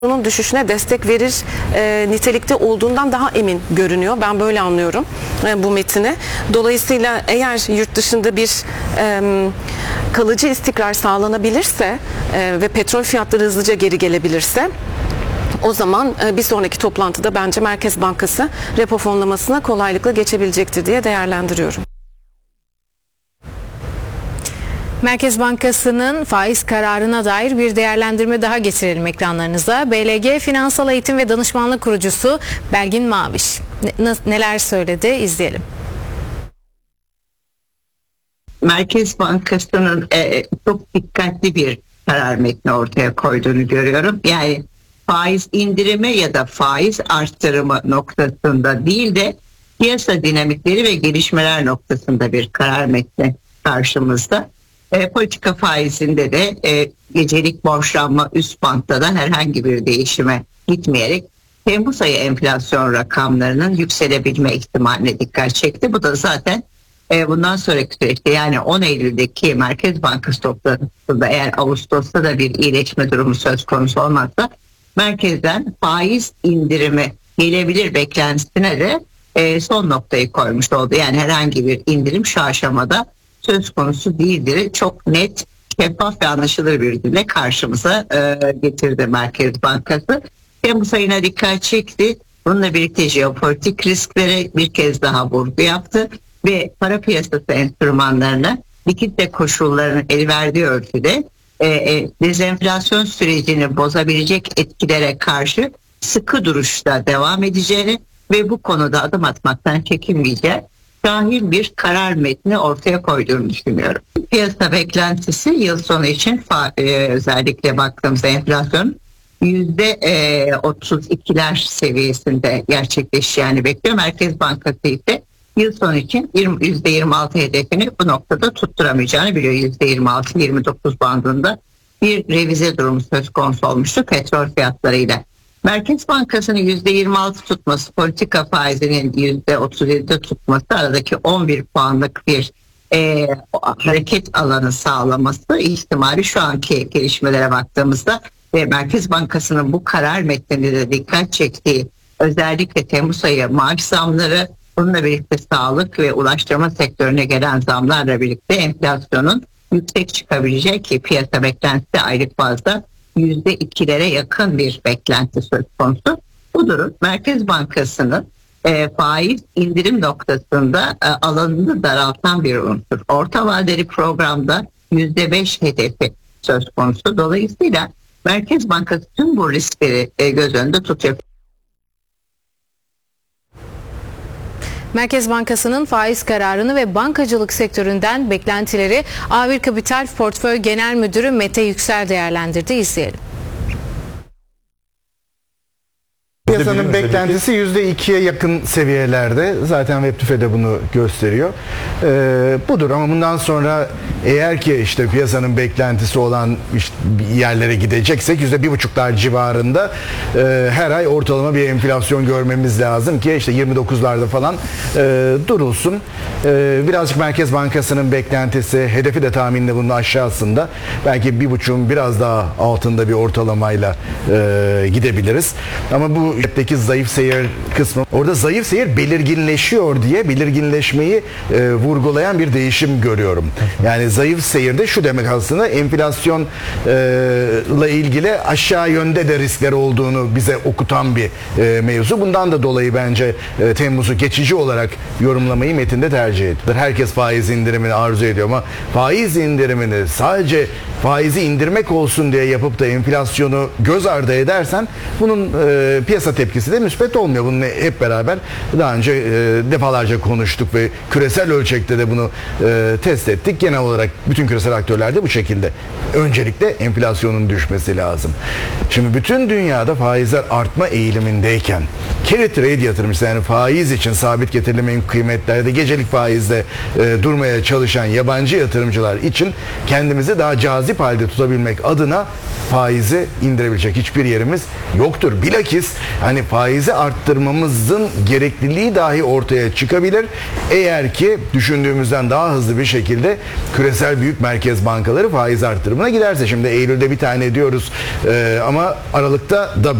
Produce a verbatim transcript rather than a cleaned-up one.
Bunun düşüşüne destek verir e, nitelikte olduğundan daha emin görünüyor. Ben böyle anlıyorum e, bu metini. Dolayısıyla eğer yurt dışında bir e, kalıcı istikrar sağlanabilirse e, ve petrol fiyatları hızlıca geri gelebilirse, o zaman e, bir sonraki toplantıda bence Merkez Bankası repo fonlamasına kolaylıkla geçebilecektir diye değerlendiriyorum. Merkez Bankası'nın faiz kararına dair bir değerlendirme daha getirelim ekranlarınıza. B L G Finansal Eğitim ve Danışmanlık Kurucusu Belgin Maviş ne, neler söyledi, izleyelim. Merkez Bankası'nın e, çok dikkatli bir karar metni ortaya koyduğunu görüyorum. Yani faiz indirimi ya da faiz arttırımı noktasında değil de piyasa dinamikleri ve gelişmeler noktasında bir karar metni karşımızda. E, politika faizinde de e, gecelik borçlanma üst bantta da herhangi bir değişime gitmeyerek Temmuz ayı enflasyon rakamlarının yükselebilme ihtimaline dikkat çekti. Bu da zaten e, bundan sonraki süreçte, yani on Eylül'deki Merkez Bankası toplantısında eğer Ağustos'ta da bir iyileşme durumu söz konusu olmazsa merkezden faiz indirimi gelebilir beklentisine de e, son noktayı koymuş oldu. Yani herhangi bir indirim şu aşamada söz konusu değildir. Çok net, şeffaf ve anlaşılır bir dille karşımıza e, getirdi Merkez Bankası. Temmuz ayına dikkat çekti. Bununla birlikte jeopolitik risklere bir kez daha vurgu yaptı ve para piyasası enstrümanlarına likitte koşullarının el verdiği ölçüde e, e, dezenflasyon sürecini bozabilecek etkilere karşı sıkı duruşta devam edeceğini ve bu konuda adım atmaktan çekinmeyeceği dahil bir karar metni ortaya koyduğunu düşünüyorum. Piyasa beklentisi yıl sonu için e, özellikle baktığımızda enflasyon yüzde otuz ikiler seviyesinde gerçekleşeceğini bekliyor. Merkez Bankası ise yıl sonu için yüzde yirmi altı hedefini bu noktada tutturamayacağını biliyor. yüzde yirmi altı yirmi dokuz bandında bir revize durumu söz konusu olmuştu petrol fiyatlarıyla. Merkez Bankası'nın yüzde yirmi altı tutması, politika faizinin yüzde otuz yedi tutması, aradaki on bir puanlık bir e, hareket alanı sağlaması ihtimali şu anki gelişmelere baktığımızda ve Merkez Bankası'nın bu karar metninde de dikkat çektiği özellikle Temmuz ayı maaş zamları, bununla birlikte sağlık ve ulaştırma sektörüne gelen zamlarla birlikte enflasyonun yüksek çıkabilecek ki piyasa beklentisi aylık bazda yüzde ikilere yakın bir beklenti söz konusu. Bu durum Merkez Bankası'nın e, faiz indirim noktasında e, alanını daraltan bir unsur. Orta vadeli programda yüzde beş hedefi söz konusu. Dolayısıyla Merkez Bankası tüm bu riskleri e, göz önünde tutuyor. Merkez Bankası'nın faiz kararını ve bankacılık sektöründen beklentileri A bir Kapital Portföy Genel Müdürü Mete Yüksel değerlendirdi. İzleyelim. Piyasanın beklentisi yüzde ikiye yakın seviyelerde. Zaten Web TÜFE de bunu gösteriyor. Ee, budur ama bundan sonra eğer ki işte piyasanın beklentisi olan işte yerlere gideceksek yüzde bir buçuklar civarında e, her ay ortalama bir enflasyon görmemiz lazım ki işte yirmi dokuzlarda falan e, durulsun. E, birazcık Merkez Bankası'nın beklentisi, hedefi de tahminle bunun aşağısında. Belki bir buçuğun biraz daha altında bir ortalamayla e, gidebiliriz. Ama bu teki zayıf seyir kısmı, orada zayıf seyir belirginleşiyor diye belirginleşmeyi e, vurgulayan bir değişim görüyorum. Yani zayıf seyirde şu demek aslında enflasyon e, ile ilgili aşağı yönde de riskler olduğunu bize okutan bir e, mevzu. Bundan da dolayı bence e, Temmuz'u geçici olarak yorumlamayı metinde tercih ediyor. Herkes faiz indirimini arzu ediyor ama faiz indirimini sadece faizi indirmek olsun diye yapıp da enflasyonu göz ardı edersen bunun e, piyasa tepkisi de müspet olmuyor. Bunu hep beraber daha önce e, defalarca konuştuk ve küresel ölçekte de bunu e, test ettik. Genel olarak bütün küresel aktörler de bu şekilde. Öncelikle enflasyonun düşmesi lazım. Şimdi bütün dünyada faizler artma eğilimindeyken carry trade yatırımcısı, yani faiz için sabit getirili menkul kıymetlerde gecelik faizle e, durmaya çalışan yabancı yatırımcılar için kendimizi daha cazip halde tutabilmek adına faizi indirebilecek hiçbir yerimiz yoktur. Bilakis hani faizi arttırmamızın gerekliliği dahi ortaya çıkabilir. Eğer ki düşündüğümüzden daha hızlı bir şekilde küresel büyük merkez bankaları faiz arttırımına giderse. Şimdi Eylül'de bir tane diyoruz e, ama Aralık'ta da